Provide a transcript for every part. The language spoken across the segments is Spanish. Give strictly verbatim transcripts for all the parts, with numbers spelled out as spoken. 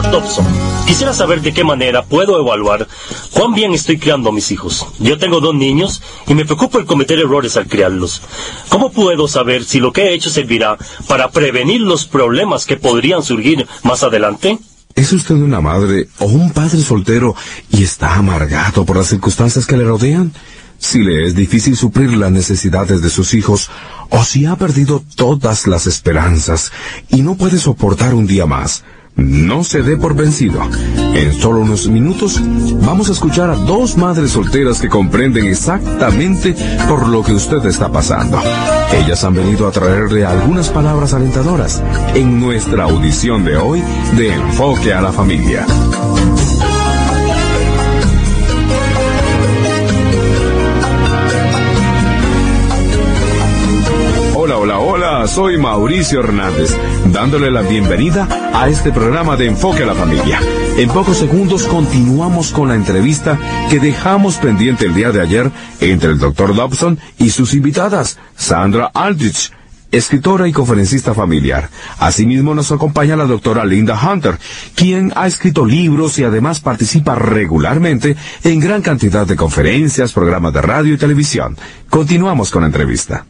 doctor Dobson, quisiera saber de qué manera puedo evaluar cuán bien estoy criando a mis hijos. Yo tengo dos niños y me preocupa el cometer errores al criarlos. ¿Cómo puedo saber si lo que he hecho servirá para prevenir los problemas que podrían surgir más adelante? ¿Es usted una madre o un padre soltero y está amargado por las circunstancias que le rodean? Si le es difícil suplir las necesidades de sus hijos, o si ha perdido todas las esperanzas y no puede soportar un día más, no se dé por vencido. En solo unos minutos vamos a escuchar a dos madres solteras que comprenden exactamente por lo que usted está pasando. Ellas han venido a traerle algunas palabras alentadoras en nuestra audición de hoy de Enfoque a la Familia. Hola, hola, hola, soy Mauricio Hernández, dándole la bienvenida a este programa de Enfoque a la Familia. En pocos segundos continuamos con la entrevista que dejamos pendiente el día de ayer entre el doctor Dobson y sus invitadas, Sandra Aldrich, escritora y conferencista familiar. Asimismo nos acompaña la doctora Linda Hunter, quien ha escrito libros y además participa regularmente en gran cantidad de conferencias, programas de radio y televisión. Continuamos con la entrevista.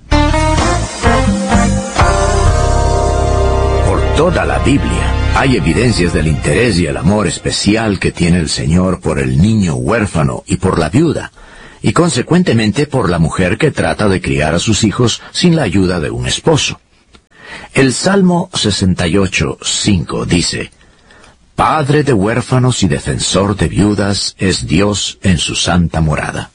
Toda la Biblia hay evidencias del interés y el amor especial que tiene el Señor por el niño huérfano y por la viuda, y consecuentemente por la mujer que trata de criar a sus hijos sin la ayuda de un esposo. El Salmo sesenta y ocho, cinco dice: Padre de huérfanos y defensor de viudas es Dios en su santa morada.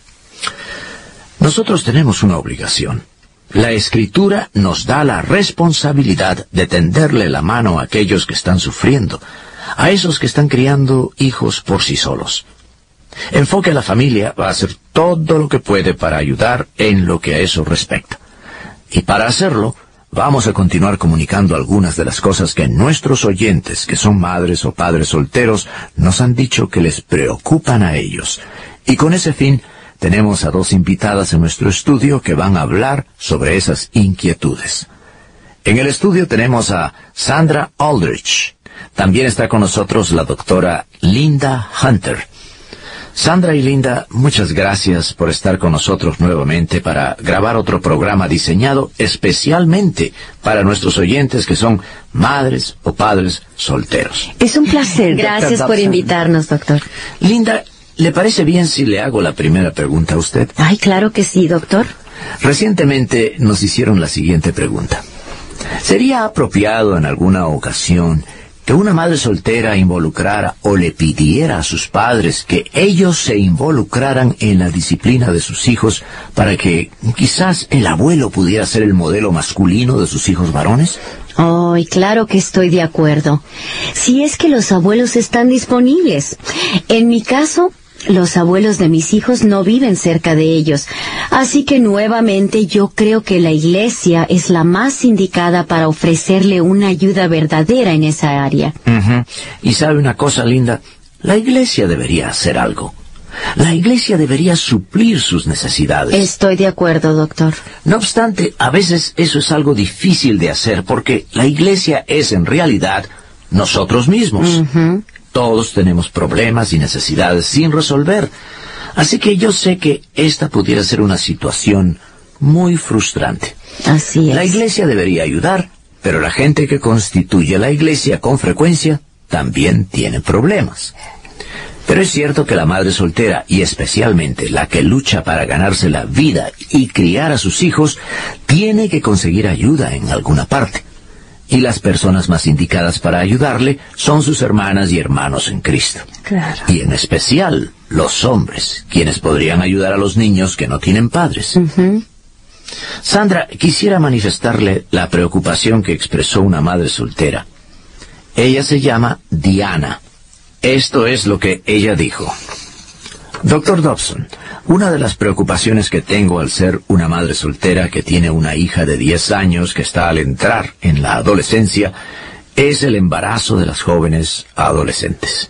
Nosotros tenemos una obligación. La Escritura nos da la responsabilidad de tenderle la mano a aquellos que están sufriendo, a esos que están criando hijos por sí solos. Enfoque a la Familia va a hacer todo lo que puede para ayudar en lo que a eso respecta. Y para hacerlo, vamos a continuar comunicando algunas de las cosas que nuestros oyentes, que son madres o padres solteros, nos han dicho que les preocupan a ellos. Y con ese fin, tenemos a dos invitadas en nuestro estudio que van a hablar sobre esas inquietudes. En el estudio tenemos a Sandra Aldrich. También está con nosotros la doctora Linda Hunter. Sandra y Linda, muchas gracias por estar con nosotros nuevamente para grabar otro programa diseñado especialmente para nuestros oyentes que son madres o padres solteros. Es un placer. Gracias por invitarnos, doctor. Linda, ¿le parece bien si le hago la primera pregunta a usted? Ay, claro que sí, doctor. Recientemente nos hicieron la siguiente pregunta. ¿Sería apropiado en alguna ocasión que una madre soltera involucrara o le pidiera a sus padres que ellos se involucraran en la disciplina de sus hijos para que quizás el abuelo pudiera ser el modelo masculino de sus hijos varones? Ay, claro que estoy de acuerdo. Si es que los abuelos están disponibles. En mi caso, los abuelos de mis hijos no viven cerca de ellos. Así que nuevamente yo creo que la iglesia es la más indicada para ofrecerle una ayuda verdadera en esa área. Uh-huh. Y sabe una cosa, Linda, la iglesia debería hacer algo. La iglesia debería suplir sus necesidades. Estoy de acuerdo, doctor. No obstante, a veces eso es algo difícil de hacer porque la iglesia es en realidad nosotros mismos. Uh-huh. Todos tenemos problemas y necesidades sin resolver. Así que yo sé que esta pudiera ser una situación muy frustrante. Así es. La iglesia debería ayudar, pero la gente que constituye la iglesia con frecuencia también tiene problemas. Pero es cierto que la madre soltera, y especialmente la que lucha para ganarse la vida y criar a sus hijos, tiene que conseguir ayuda en alguna parte. Y las personas más indicadas para ayudarle son sus hermanas y hermanos en Cristo. Claro. Y en especial los hombres, quienes podrían ayudar a los niños que no tienen padres. Uh-huh. Sandra, quisiera manifestarle la preocupación que expresó una madre soltera. Ella se llama Diana. Esto es lo que ella dijo. Doctor Dobson, una de las preocupaciones que tengo al ser una madre soltera que tiene una hija de diez años que está al entrar en la adolescencia es el embarazo de las jóvenes adolescentes.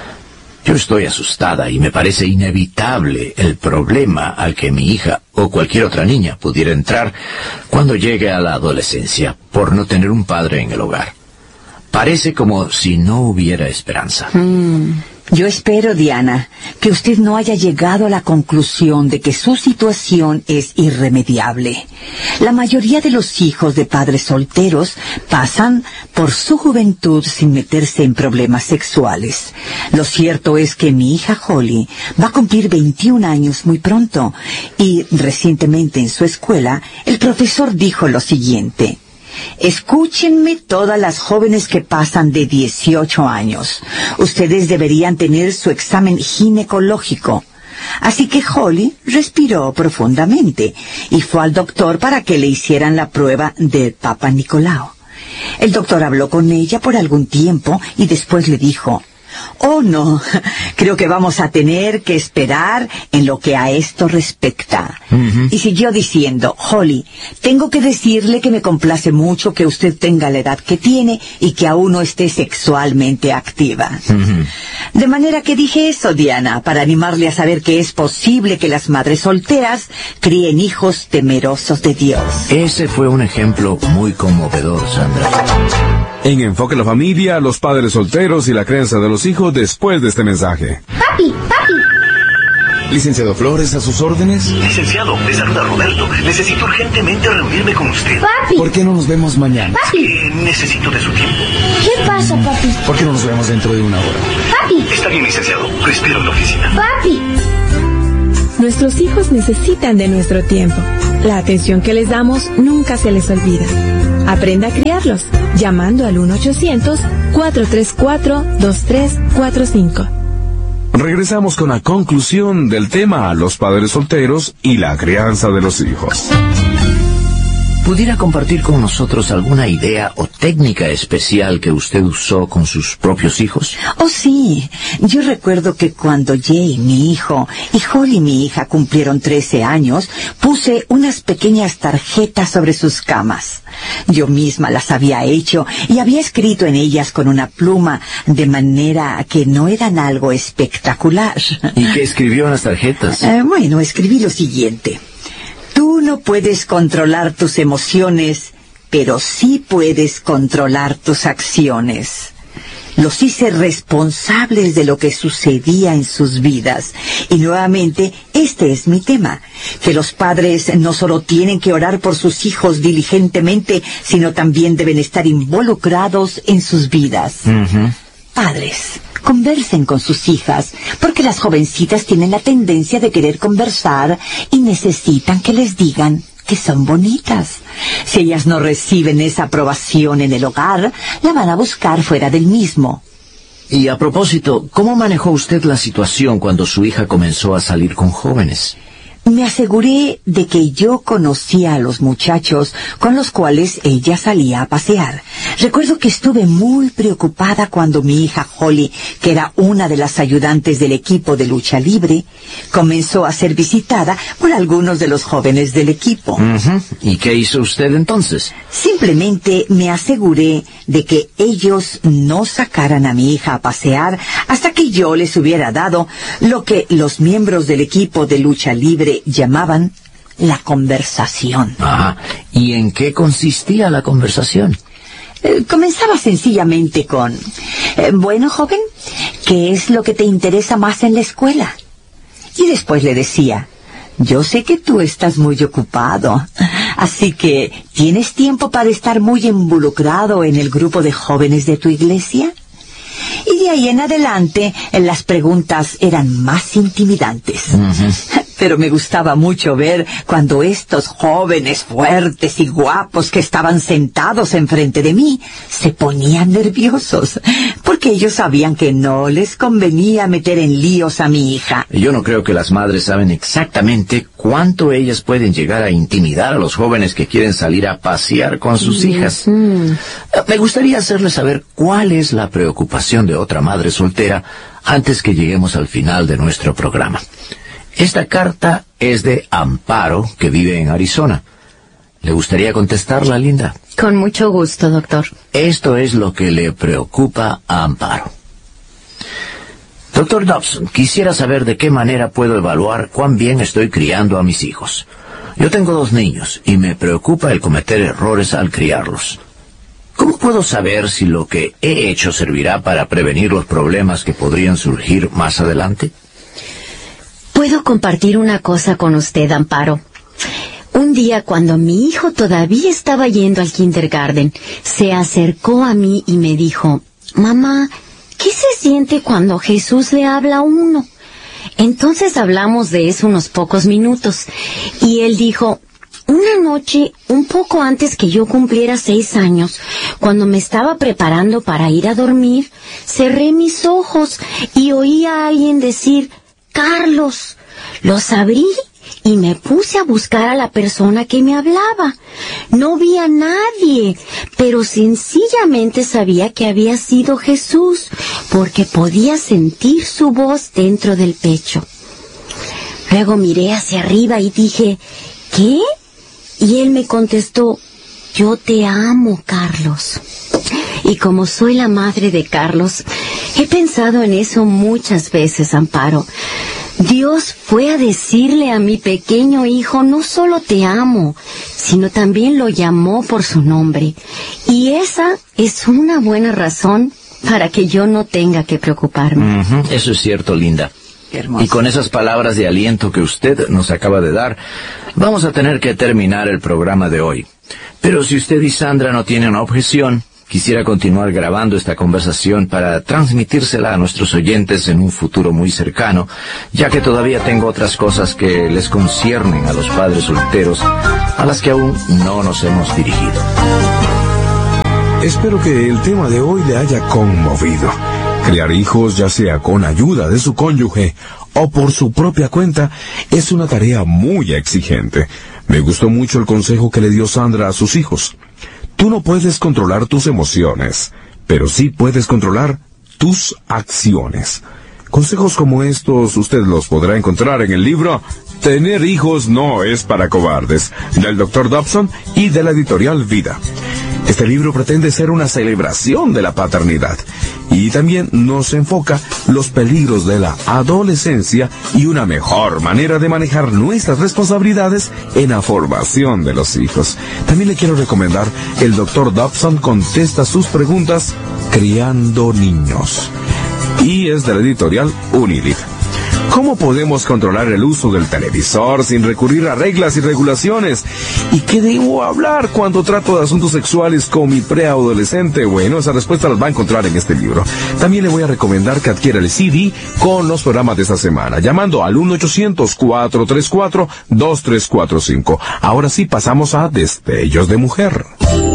Yo estoy asustada y me parece inevitable el problema al que mi hija o cualquier otra niña pudiera entrar cuando llegue a la adolescencia por no tener un padre en el hogar. Parece como si no hubiera esperanza. Mm. Yo espero, Diana, que usted no haya llegado a la conclusión de que su situación es irremediable. La mayoría de los hijos de padres solteros pasan por su juventud sin meterse en problemas sexuales. Lo cierto es que mi hija Holly va a cumplir veintiún años muy pronto, y recientemente en su escuela el profesor dijo lo siguiente: escúchenme todas las jóvenes que pasan de dieciocho años. Ustedes deberían tener su examen ginecológico. Así que Holly respiró profundamente y fue al doctor para que le hicieran la prueba del Papa Nicolau. El doctor habló con ella por algún tiempo y después le dijo: oh, no, creo que vamos a tener que esperar en lo que a esto respecta. Uh-huh. Y siguió diciendo: Holly, tengo que decirle que me complace mucho que usted tenga la edad que tiene y que aún no esté sexualmente activa. Uh-huh. De manera que dije eso, Diana, para animarle a saber que es posible que las madres solteras críen hijos temerosos de Dios. Ese fue un ejemplo muy conmovedor, Sandra. En Enfoque la Familia, los padres solteros y la crianza de los hijos después de este mensaje. Papi, papi. Licenciado Flores, ¿a sus órdenes? Licenciado, le saluda Roberto. Necesito urgentemente reunirme con usted. Papi. ¿Por qué no nos vemos mañana? Papi. Eh, necesito de su tiempo. ¿Qué pasa, papi? ¿Por qué no nos vemos dentro de una hora? Papi. Está bien, licenciado. Lo espero en la oficina. Papi. Nuestros hijos necesitan de nuestro tiempo. La atención que les damos nunca se les olvida. Aprenda a criarlos, llamando al uno ochocientos, cuatro tres cuatro, dos tres cuatro cinco. Regresamos con la conclusión del tema: los padres solteros y la crianza de los hijos. ¿Pudiera compartir con nosotros alguna idea o técnica especial que usted usó con sus propios hijos? Oh, sí. Yo recuerdo que cuando Jay, mi hijo, y Holly, mi hija, cumplieron trece años, puse unas pequeñas tarjetas sobre sus camas. Yo misma las había hecho y había escrito en ellas con una pluma, de manera que no eran algo espectacular. ¿Y qué escribió en las tarjetas? Eh, bueno, escribí lo siguiente: tú no puedes controlar tus emociones, pero sí puedes controlar tus acciones. Los hice responsables de lo que sucedía en sus vidas. Y nuevamente, este es mi tema: que los padres no solo tienen que orar por sus hijos diligentemente, sino también deben estar involucrados en sus vidas. Uh-huh. Padres, conversen con sus hijas, porque las jovencitas tienen la tendencia de querer conversar y necesitan que les digan que son bonitas. Si ellas no reciben esa aprobación en el hogar, la van a buscar fuera del mismo. Y a propósito, ¿cómo manejó usted la situación cuando su hija comenzó a salir con jóvenes? Me aseguré de que yo conocía a los muchachos con los cuales ella salía a pasear. Recuerdo que estuve muy preocupada cuando mi hija Holly, que era una de las ayudantes del equipo de lucha libre, comenzó a ser visitada por algunos de los jóvenes del equipo. Uh-huh. ¿Y qué hizo usted entonces? Simplemente me aseguré de que ellos no sacaran a mi hija a pasear hasta que yo les hubiera dado lo que los miembros del equipo de lucha libre llamaban la conversación. Ajá. ¿Y en qué consistía la conversación? Eh, comenzaba sencillamente con: eh, bueno, joven, ¿qué es lo que te interesa más en la escuela? Y después le decía: yo sé que tú estás muy ocupado, así que ¿tienes tiempo para estar muy involucrado en el grupo de jóvenes de tu iglesia? Y de ahí en adelante, las preguntas eran más intimidantes. Uh-huh. Pero me gustaba mucho ver cuando estos jóvenes fuertes y guapos que estaban sentados enfrente de mí se ponían nerviosos, porque ellos sabían que no les convenía meter en líos a mi hija. Yo no creo que las madres saben exactamente cuánto ellas pueden llegar a intimidar a los jóvenes que quieren salir a pasear con sus uh-huh. hijas. Me gustaría hacerles saber cuál es la preocupación de otra madre soltera antes que lleguemos al final de nuestro programa. Esta carta es de Amparo, que vive en Arizona. ¿Le gustaría contestarla, Linda? Con mucho gusto, doctor. Esto es lo que le preocupa a Amparo. Doctor Dobson, quisiera saber de qué manera puedo evaluar cuán bien estoy criando a mis hijos. Yo tengo dos niños y me preocupa el cometer errores al criarlos. ¿Cómo puedo saber si lo que he hecho servirá para prevenir los problemas que podrían surgir más adelante? Puedo compartir una cosa con usted, Amparo. Un día, cuando mi hijo todavía estaba yendo al kindergarten, se acercó a mí y me dijo: «Mamá, ¿qué se siente cuando Jesús le habla a uno?». Entonces hablamos de eso unos pocos minutos, y él dijo: «Una noche, un poco antes que yo cumpliera seis años, cuando me estaba preparando para ir a dormir, cerré mis ojos y oí a alguien decir: Carlos». Los abrí y me puse a buscar a la persona que me hablaba. No vi a nadie, pero sencillamente sabía que había sido Jesús, porque podía sentir su voz dentro del pecho. Luego miré hacia arriba y dije: ¿qué? Y él me contestó: «Yo te amo, Carlos». Y como soy la madre de Carlos, he pensado en eso muchas veces, Amparo. Dios fue a decirle a mi pequeño hijo: no solo te amo, sino también lo llamó por su nombre. Y esa es una buena razón para que yo no tenga que preocuparme. Uh-huh. Eso es cierto, Linda. Qué hermoso. Y con esas palabras de aliento que usted nos acaba de dar, vamos a tener que terminar el programa de hoy. Pero si usted y Sandra no tienen una objeción, quisiera continuar grabando esta conversación para transmitírsela a nuestros oyentes en un futuro muy cercano, ya que todavía tengo otras cosas que les conciernen a los padres solteros, a las que aún no nos hemos dirigido. Espero que el tema de hoy le haya conmovido. Criar hijos, ya sea con ayuda de su cónyuge o por su propia cuenta, es una tarea muy exigente. Me gustó mucho el consejo que le dio Sandra a sus hijos. Tú no puedes controlar tus emociones, pero sí puedes controlar tus acciones. Consejos como estos usted los podrá encontrar en el libro Tener hijos no es para cobardes, del doctor Dobson y de la editorial Vida. Este libro pretende ser una celebración de la paternidad y también nos enfoca los peligros de la adolescencia y una mejor manera de manejar nuestras responsabilidades en la formación de los hijos. También le quiero recomendar el doctor Dobson contesta sus preguntas criando niños, y es de la editorial Unilid. ¿Cómo podemos controlar el uso del televisor sin recurrir a reglas y regulaciones? ¿Y qué debo hablar cuando trato de asuntos sexuales con mi preadolescente? Bueno, esa respuesta las va a encontrar en este libro. También le voy a recomendar que adquiera el C D con los programas de esta semana, llamando al uno ochocientos, cuatro tres cuatro, dos tres cuatro cinco. Ahora sí, pasamos a Destellos de Mujer.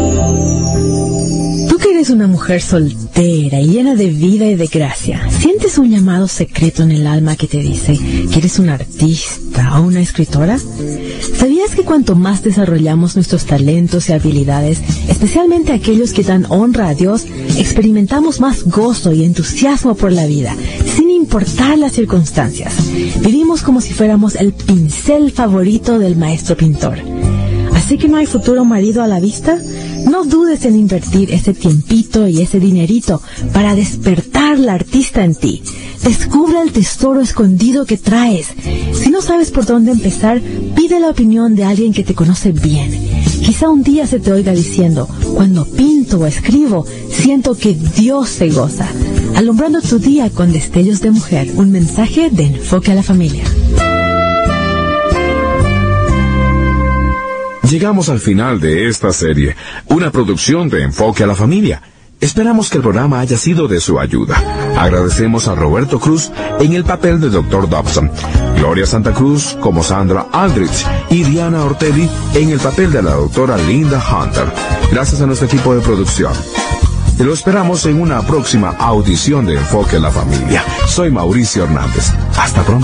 Eres una mujer soltera y llena de vida y de gracia. ¿Sientes un llamado secreto en el alma que te dice que eres una artista o una escritora? ¿Sabías que cuanto más desarrollamos nuestros talentos y habilidades, especialmente aquellos que dan honra a Dios, experimentamos más gozo y entusiasmo por la vida, sin importar las circunstancias? Vivimos como si fuéramos el pincel favorito del maestro pintor. ¿Así que no hay futuro marido a la vista? No dudes en invertir ese tiempito y ese dinerito para despertar la artista en ti. Descubre el tesoro escondido que traes. Si no sabes por dónde empezar, pide la opinión de alguien que te conoce bien. Quizá un día se te oiga diciendo: cuando pinto o escribo, siento que Dios se goza. Alumbrando tu día con Destellos de Mujer, un mensaje de Enfoque a la Familia. Llegamos al final de esta serie, una producción de Enfoque a la Familia. Esperamos que el programa haya sido de su ayuda. Agradecemos a Roberto Cruz en el papel de doctor Dobson, Gloria Santa Cruz como Sandra Aldrich y Diana Ortelli en el papel de la doctora Linda Hunter. Gracias a nuestro equipo de producción. Lo esperamos en una próxima audición de Enfoque a la Familia. Soy Mauricio Hernández. Hasta pronto.